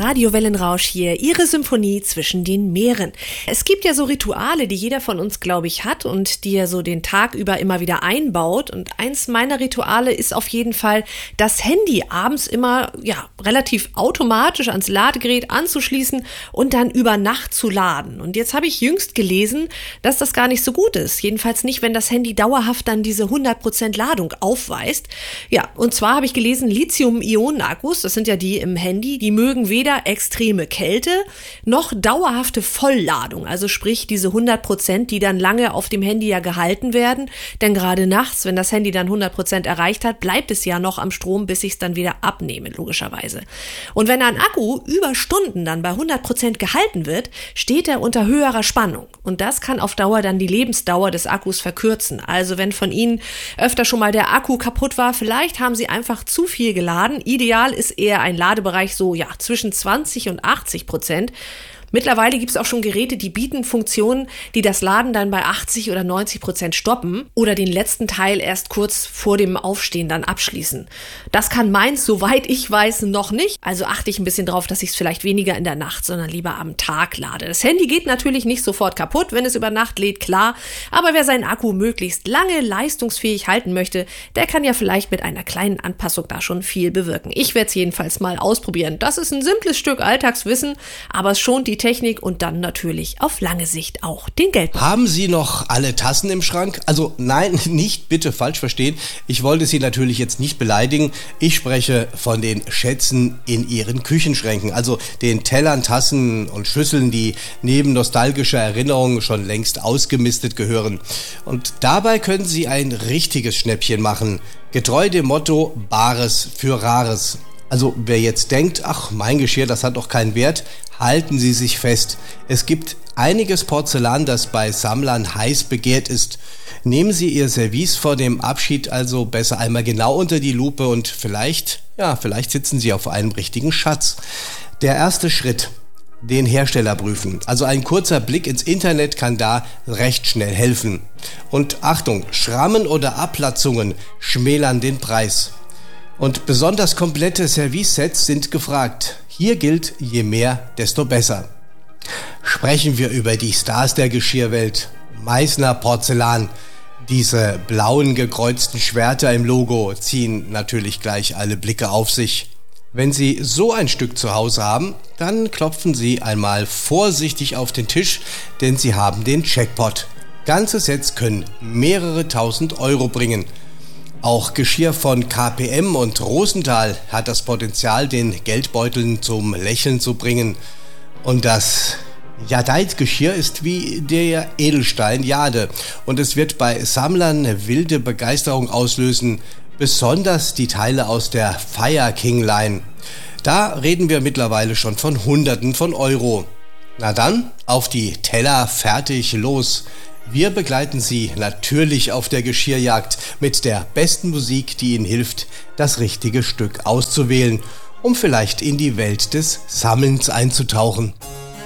Radio Wellenrausch hier, Ihre Symphonie zwischen den Meeren. Es gibt ja so Rituale, die jeder von uns, glaube ich, hat und die er so den Tag über immer wieder einbaut. Und eins meiner Rituale ist auf jeden Fall, das Handy abends immer relativ automatisch ans Ladegerät anzuschließen und dann über Nacht zu laden. Und jetzt habe ich jüngst gelesen, dass das gar nicht so gut ist. Jedenfalls nicht, wenn das Handy dauerhaft dann diese 100% Ladung aufweist. Ja, und zwar habe ich gelesen, Lithium-Ionen-Akkus, das sind ja die im Handy, die mögen weder extreme Kälte noch dauerhafte Vollladung. Also sprich diese 100%, die dann lange auf dem Handy ja gehalten werden. Denn gerade nachts, wenn das Handy dann 100% erreicht hat, bleibt es ja noch am Strom, bis ich es dann wieder abnehme, logischerweise. Und wenn ein Akku über Stunden dann bei 100% gehalten wird, steht er unter höherer Spannung. Und das kann auf Dauer dann die Lebensdauer des Akkus verkürzen. Also wenn von Ihnen öfter schon mal der Akku kaputt war, vielleicht haben Sie einfach zu viel geladen. Ideal ist eher ein Ladebereich so zwischen 20 und 80%. Mittlerweile gibt es auch schon Geräte, die bieten Funktionen, die das Laden dann bei 80 oder 90% stoppen oder den letzten Teil erst kurz vor dem Aufstehen dann abschließen. Das kann meins, soweit ich weiß, noch nicht. Also achte ich ein bisschen drauf, dass ich es vielleicht weniger in der Nacht, sondern lieber am Tag lade. Das Handy geht natürlich nicht sofort kaputt, wenn es über Nacht lädt, klar. Aber wer seinen Akku möglichst lange leistungsfähig halten möchte, der kann ja vielleicht mit einer kleinen Anpassung da schon viel bewirken. Ich werde es jedenfalls mal ausprobieren. Das ist ein simples Stück Alltagswissen, aber es schont die Technik und dann natürlich auf lange Sicht auch den Geldbeutel. Haben Sie noch alle Tassen im Schrank? Also nein, nicht bitte falsch verstehen. Ich wollte Sie natürlich jetzt nicht beleidigen. Ich spreche von den Schätzen in Ihren Küchenschränken. Also den Tellern, Tassen und Schüsseln, die neben nostalgischer Erinnerung schon längst ausgemistet gehören. Und dabei können Sie ein richtiges Schnäppchen machen. Getreu dem Motto Bares für Rares. Also wer jetzt denkt, ach, mein Geschirr, das hat doch keinen Wert, halten Sie sich fest. Es gibt einiges Porzellan, das bei Sammlern heiß begehrt ist. Nehmen Sie Ihr Service vor dem Abschied also besser einmal genau unter die Lupe und vielleicht sitzen Sie auf einem richtigen Schatz. Der erste Schritt: den Hersteller prüfen. Also ein kurzer Blick ins Internet kann da recht schnell helfen. Und Achtung, Schrammen oder Abplatzungen schmälern den Preis. Und besonders komplette Service-Sets sind gefragt. Hier gilt, je mehr, desto besser. Sprechen wir über die Stars der Geschirrwelt. Meißner Porzellan. Diese blauen gekreuzten Schwerter im Logo ziehen natürlich gleich alle Blicke auf sich. Wenn Sie so ein Stück zu Hause haben, dann klopfen Sie einmal vorsichtig auf den Tisch, denn Sie haben den Jackpot. Ganze Sets können mehrere tausend Euro bringen. Auch Geschirr von KPM und Rosenthal hat das Potenzial, den Geldbeuteln zum Lächeln zu bringen. Und das Jadeite-Geschirr ist wie der Edelstein Jade. Und es wird bei Sammlern wilde Begeisterung auslösen, besonders die Teile aus der Fire King Line. Da reden wir mittlerweile schon von Hunderten von Euro. Na dann, auf die Teller, fertig, los! Wir begleiten Sie natürlich auf der Geschirrjagd mit der besten Musik, die Ihnen hilft, das richtige Stück auszuwählen, um vielleicht in die Welt des Sammelns einzutauchen.